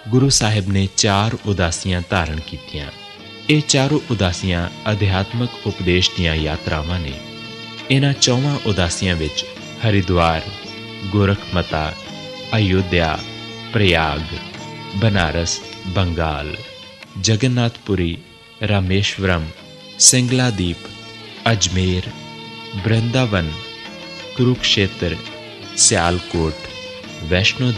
ਗੁਰੂ ਸਾਹਿਬ ਨੇ 4 ਉਦਾਸੀਆਂ ਧਾਰਨ ਕੀਤੀਆਂ। ਇਹ ਚਾਰੋਂ ਉਦਾਸੀਆਂ ਅਧਿਆਤਮਕ ਉਪਦੇਸ਼ ਦੀਆਂ ਯਾਤਰਾਵਾਂ ਨੇ। ਇਹਨਾਂ 4 ਉਦਾਸੀਆਂ ਵਿੱਚ ਹਰਿਦੁਆਰ, ਗੋਰਖਮਤਾ, ਅਯੋਧਿਆ, ਪ੍ਰਯਾਗ, ਬਨਾਰਸ ਬੰਗਾਲ, ਜਗਨਨਾਥਪੁਰੀ, ਰਾਮੇਸ਼ਵਰਮ, ਸਿੰਗਲਾਦੀਪ, ਅਜਮੇਰ, ਬ੍ਰਿੰਦਾਵਨ, ਕੁਰੂਕਸ਼ੇਤਰ, ਸਿਆਲਕੋਟ, ਵੈਸ਼ਨੋ